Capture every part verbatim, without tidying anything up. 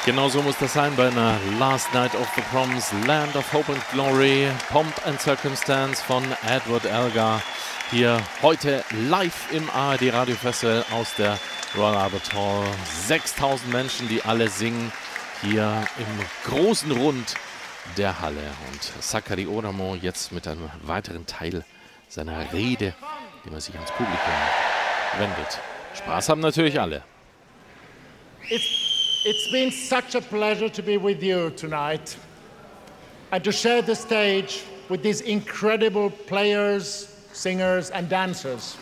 Genau so muss das sein bei einer Last Night of the Proms, Land of Hope and Glory, Pomp and Circumstance von Edward Elgar. Hier heute live im A R D Radio Festival aus der Royal Albert Hall. sechstausend Menschen, die alle singen hier im großen Rund der Halle. Und Sakari Oramo jetzt mit einem weiteren Teil seiner Rede, dem er sich ans Publikum wendet. Spaß haben natürlich alle. It's It's been such a pleasure to be with you tonight and to share the stage with these incredible players, singers and dancers.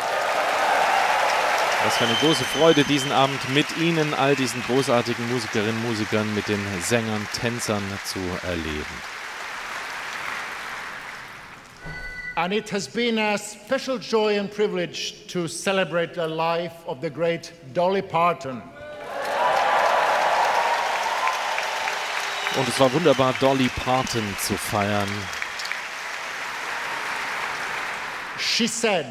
Was für eine große Freude, diesen Abend mit Ihnen, all diesen großartigen Musikerinnen und Musikern, mit den Sängern, Tänzern zu erleben. And it has been a special joy and privilege to celebrate the life of the great Dolly Parton. Und es war wunderbar, Dolly Parton zu feiern. She said,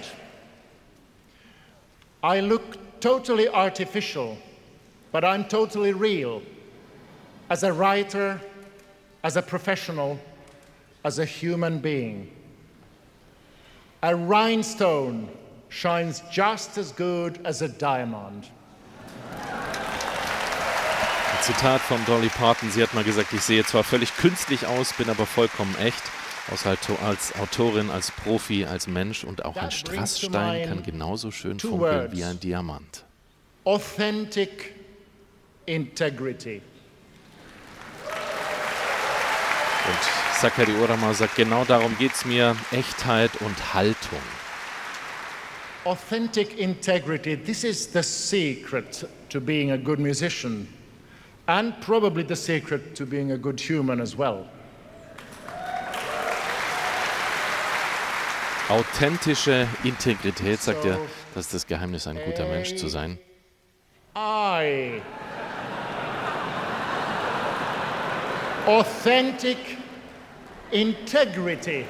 I look totally artificial, but I'm totally real. As a writer, as a professional, as a human being. A rhinestone shines just as good as a diamond. Zitat von Dolly Parton. Sie hat mal gesagt, ich sehe zwar völlig künstlich aus, bin aber vollkommen echt. Als Autorin, als Profi, als Mensch und auch ein Strassstein kann genauso schön funkeln wie ein Diamant. Authentic integrity. Und Sakari Oramo sagt, genau darum geht es mir, Echtheit und Haltung. Authentic integrity, this is the secret to being a good musician. And probably the secret to being a good human as well. Authentische Integrität, sagt er, das ist das Geheimnis, ein guter Mensch zu sein. I. Authentic integrity.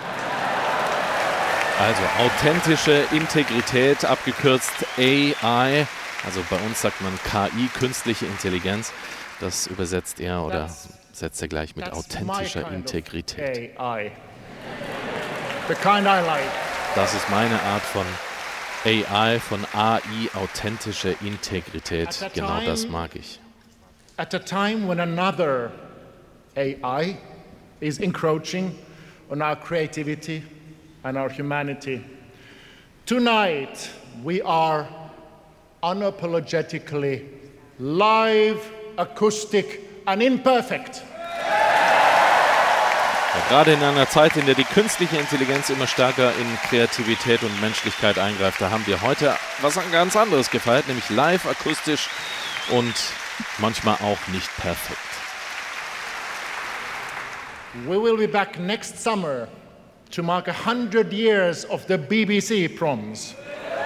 Also authentische Integrität, abgekürzt A I. Also bei uns sagt man K I, künstliche Intelligenz. Das übersetzt er oder setzt er gleich mit authentischer Integrität. Das ist meine Art von A I, von A I, authentische Integrität. Genau das mag ich. At a time when another A I is encroaching on our creativity and our humanity, tonight we are unapologetically live, acoustic and imperfect. Ja, gerade in einer Zeit, in der die künstliche Intelligenz immer stärker in Kreativität und Menschlichkeit eingreift, da haben wir heute was ganz anderes gefeiert, nämlich live, akustisch und manchmal auch nicht perfekt. We will be back next summer to mark a hundred years of the B B C Proms.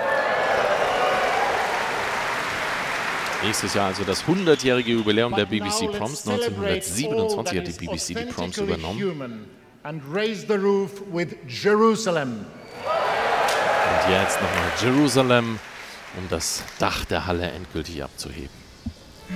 Nächstes Jahr also das hundertjährige Jubiläum der B B C Proms. neunzehnhundertsiebenundzwanzig hat die B B C die Proms übernommen. And raise the roof with Jerusalem. Und jetzt nochmal Jerusalem, um das Dach der Halle endgültig abzuheben.